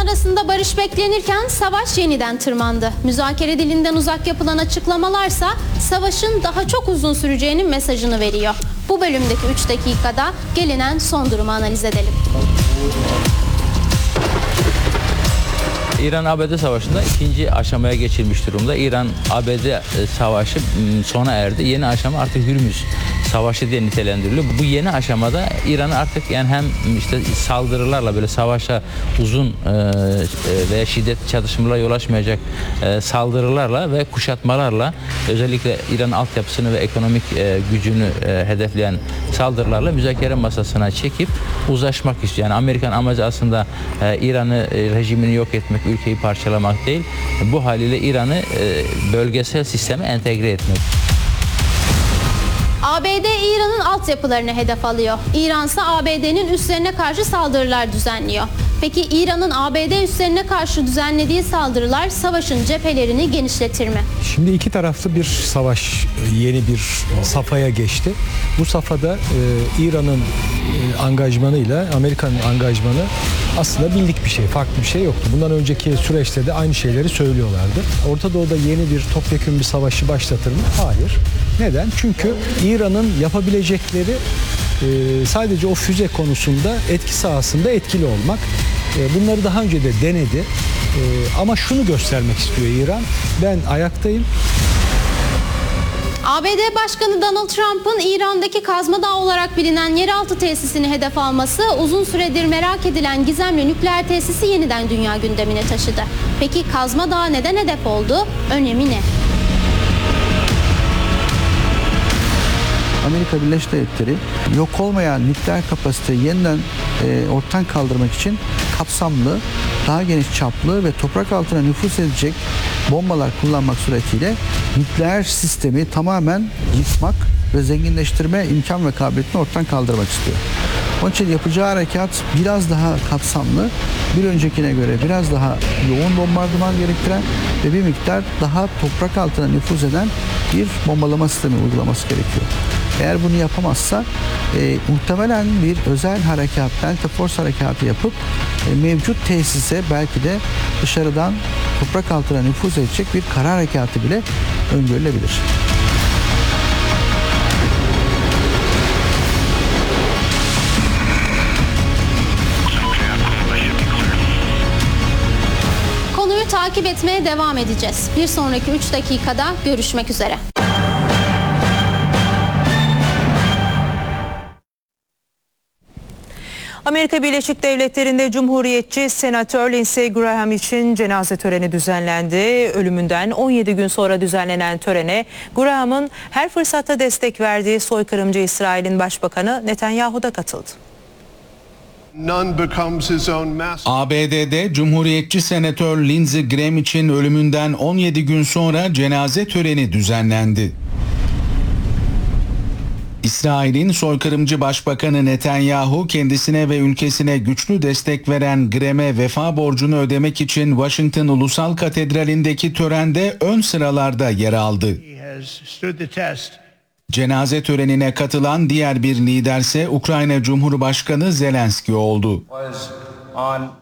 arasında barış beklenirken savaş yeniden tırmandı. Müzakere dilinden uzak yapılan açıklamalarsa savaşın daha çok uzun süreceğinin mesajını veriyor. Bu bölümdeki 3 dakikada gelinen son durumu analiz edelim. İran-ABD savaşında ikinci aşamaya geçilmiş durumda. İran-ABD savaşı sona erdi. Yeni aşama artık Hürmüz Savaşı diye nitelendiriliyor. Bu yeni aşamada İran artık yani hem işte saldırılarla böyle savaşa uzun ve şiddetli çatışmalara yol açmayacak saldırılarla ve kuşatmalarla özellikle İran altyapısını ve ekonomik gücünü hedefleyen saldırılarla müzakere masasına çekip uzlaşmak istiyor. Yani Amerikan amacı aslında İran'ı rejimini yok etmek, ülkeyi parçalamak değil. Bu haliyle İran'ı bölgesel sisteme entegre etmek. ABD İran'ın altyapılarını hedef alıyor. İran ise ABD'nin üslerine karşı saldırılar düzenliyor. Peki İran'ın ABD üslerine karşı düzenlediği saldırılar savaşın cephelerini genişletir mi? Şimdi iki taraflı bir savaş yeni bir safhaya geçti. Bu safhada İran'ın angajmanıyla Amerika'nın angajmanı aslında bildik bir şey, farklı bir şey yoktu. Bundan önceki süreçte de aynı şeyleri söylüyorlardı. Orta Doğu'da yeni bir topyekün bir savaşı başlatır mı? Hayır. Neden? Çünkü İran'ın yapabilecekleri sadece o füze konusunda etki sahasında etkili olmak. Bunları daha önce de denedi. Ama şunu göstermek istiyor İran. Ben ayaktayım. ABD Başkanı Donald Trump'ın İran'daki Kazma Dağı olarak bilinen yeraltı tesisini hedef alması uzun süredir merak edilen gizemli nükleer tesisi yeniden dünya gündemine taşıdı. Peki Kazma Dağı neden hedef oldu? Önemi ne? Amerika Birleşik Devletleri yok olmayan nükleer kapasiteyi yeniden ortadan kaldırmak için kapsamlı, daha geniş çaplı ve toprak altına nüfuz edecek bombalar kullanmak suretiyle nükleer sistemi tamamen yıkmak ve zenginleştirme imkan ve kabiliyetini ortadan kaldırmak istiyor. Onun için yapacağı harekat biraz daha kapsamlı, bir öncekine göre biraz daha yoğun bombardıman gerektiren ve bir miktar daha toprak altına nüfuz eden bir bombalama sistemi uygulaması gerekiyor. Eğer bunu yapamazsa muhtemelen bir özel harekat, Delta Force harekatı yapıp mevcut tesise belki de dışarıdan toprak altına nüfuz edecek bir kara harekatı bile öngörülebilir. Konuyu takip etmeye devam edeceğiz. Bir sonraki 3 dakikada görüşmek üzere. Amerika Birleşik Devletleri'nde Cumhuriyetçi Senatör Lindsey Graham için cenaze töreni düzenlendi. Ölümünden 17 gün sonra düzenlenen törene Graham'ın her fırsatta destek verdiği soykırımcı İsrail'in Başbakanı Netanyahu da katıldı. ABD'de Cumhuriyetçi Senatör Lindsey Graham için ölümünden 17 gün sonra cenaze töreni düzenlendi. İsrail'in soykırımcı Başbakanı Netanyahu kendisine ve ülkesine güçlü destek veren Graham'e vefa borcunu ödemek için Washington Ulusal Katedrali'ndeki törende ön sıralarda yer aldı. Cenaze törenine katılan diğer bir liderse Ukrayna Cumhurbaşkanı Zelenski oldu.